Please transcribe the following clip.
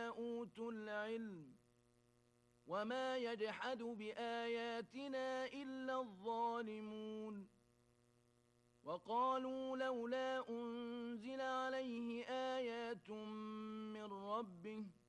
أوتوا العلم وما يجحد بآياتنا إلا الظالمون وقالوا لولا أنزل عليه آيات من ربه